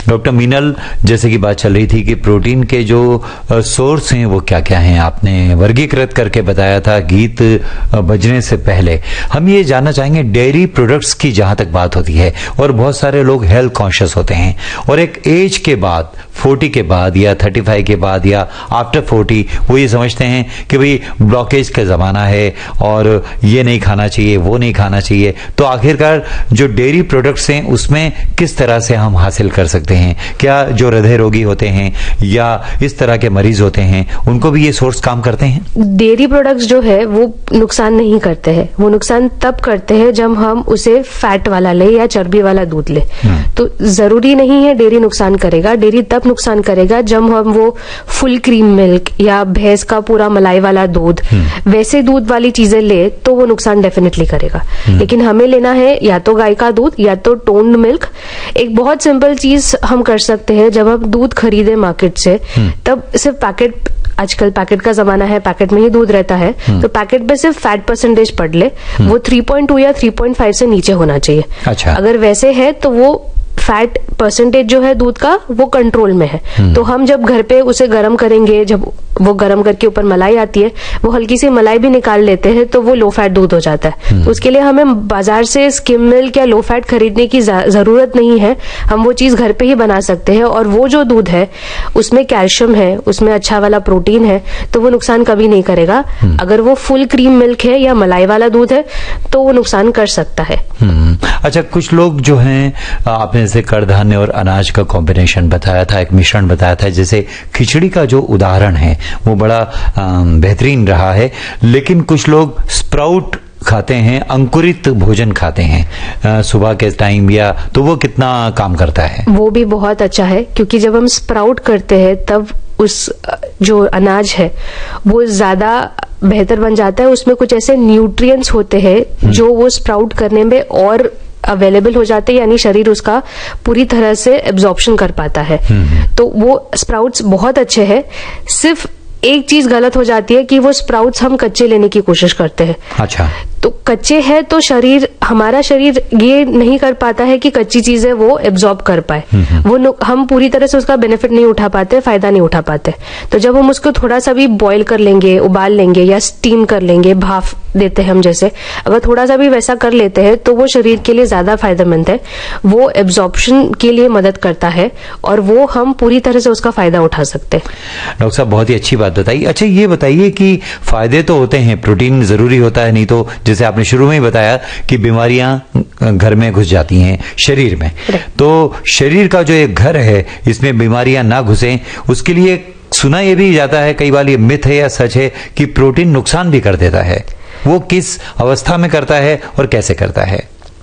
Doctor Meenal, जैसे कि बात चल रही थी कि प्रोटीन के जो सोर्स हैं वो क्या क्या हैं, आपने वर्गीकृत करके बताया था गीत बजने से पहले। हम ये जानना चाहेंगे डेयरी प्रोडक्ट्स की जहां तक बात होती है, और बहुत सारे लोग हेल्थ कॉन्शियस होते हैं और एक एज के बाद 40 के बाद या 35 के बाद या आफ्टर 40 वो ये समझते हैं कि भाई ब्लॉकेज का जमाना है और ये नहीं खाना चाहिए, वो नहीं खाना चाहिए। तो आखिरकार जो डेयरी प्रोडक्ट्स हैं उसमें किस तरह से हम हासिल कर सकते हैं? क्या जो हृदय रोगी होते हैं या इस तरह के मरीज होते हैं उनको भी ये सोर्स काम करते हैं? डेयरी प्रोडक्ट्स जो है वो नुकसान नहीं करते हैं। वो नुकसान तब करते हैं जब हम उसे फैट वाला ले या चर्बी वाला दूध ले। तो जरूरी नहीं है डेयरी नुकसान करेगा। डेयरी तब नुकसान करेगा जब हम वो फुल क्रीम मिल्क या भैंस का पूरा मलाई वाला दूध, वैसे दूध वाली चीजें ले तो वो नुकसान डेफिनेटली करेगा। लेकिन हमें लेना है या तो गाय का दूध या तो टोन्ड मिल्क। एक बहुत सिंपल चीज हम कर सकते हैं, जब हम दूध खरीदे मार्केट से तब सिर्फ पैकेट, आजकल पैकेट का जमाना है, पैकेट में ही दूध रहता है, तो पैकेट पे सिर्फ फैट परसेंटेज पढ़ ले, वो 3.2 या 3.5 से नीचे होना चाहिए। अच्छा। अगर वैसे है तो वो फैट परसेंटेज जो है दूध का वो कंट्रोल में है। तो हम जब घर पे उसे गर्म करेंगे, जब वो गर्म करके ऊपर मलाई आती है, वो हल्की सी मलाई भी निकाल लेते हैं तो वो लो फैट दूध हो जाता है। तो उसके लिए हमें बाजार से स्किम मिल्क या लो फैट खरीदने की जरूरत नहीं है। हम वो चीज घर पे ही बना सकते हैं और वो जो दूध है उसमें कैल्शियम है, उसमें अच्छा वाला प्रोटीन है, तो वो नुकसान कभी नहीं करेगा। अगर वो फुल क्रीम मिल्क है या मलाई वाला दूध है तो वो नुकसान कर सकता है। अच्छा, कुछ लोग जो हैं, आपने जैसे कडधान्य और अनाज का कॉम्बिनेशन बताया था, एक मिश्रण बताया था, जैसे खिचड़ी का जो उदाहरण है वो बड़ा बेहतरीन रहा है। लेकिन कुछ लोग स्प्राउट खाते हैं, अंकुरित भोजन खाते हैं सुबह के टाइम, या तो वो कितना काम करता है? वो भी बहुत अच्छा है, क्योंकि जब हम स्प्राउट करते हैं तब उस जो अनाज है वो ज्यादा बेहतर बन जाता है। उसमें कुछ ऐसे न्यूट्रिएंट्स होते हैं जो वो स्प्राउट करने में और अवेलेबल हो जाते हैं, यानी शरीर उसका पूरी तरह से एब्जॉर्प्शन कर पाता है। तो वो स्प्राउट्स बहुत अच्छे हैं। सिर्फ एक चीज गलत हो जाती है कि वो स्प्राउट्स हम कच्चे लेने की कोशिश करते हैं। अच्छा। तो कच्चे हैं तो हमारा शरीर ये नहीं कर पाता है कि कच्ची चीजें वो एब्जॉर्ब कर पाए। वो हम पूरी तरह से उसका बेनिफिट नहीं उठा पाते, फायदा नहीं उठा पाते। तो जब हम उसको थोड़ा सा भी बॉईल कर लेंगे, उबाल लेंगे या स्टीम कर लेंगे, भाप देते हैं हम जैसे, अगर थोड़ा सा भी वैसा कर लेते हैं तो वो शरीर के लिए ज्यादा फायदेमंद है। वो एब्जॉर्प्शन के लिए मदद करता है और वो हम पूरी तरह से उसका फायदा उठा सकते हैं। डॉक्टर साहब, बहुत ही अच्छी बात बताई। अच्छा, ये बताइए कि फायदे तो होते हैं, प्रोटीन जरूरी होता है, नहीं तो जैसे आपने शुरू में ही बताया कि बीमारियां घर में घुस जाती हैं शरीर में। तो शरीर का जो एक घर है इसमें बीमारियां ना घुसें, उसके लिए सुना ये भी जाता है, कई बार ये मिथ है या सच है, कि प्रोटीन नुकसान भी कर देता है। वो किस अवस्था में करता है और कैसे करता है?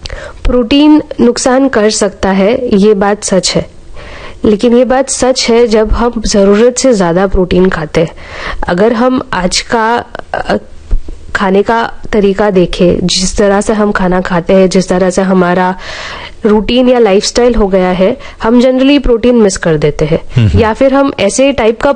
प्रोटीन नुकसान कर सकता है, ये बात सच है। लेकिन ये बात सच है जब हम जरूरत से ज्यादा प्रोटीन खाते हैं। अगर हम आज का खाने का तरीका देखें, जिस तरह से हम खाना खाते हैं, जिस तरह से हमारा रूटीन या लाइफस्टाइल हो गया है, हम जनरली प्रोटीन मिस कर देते हैं। या फिर हम ऐसे टाइप का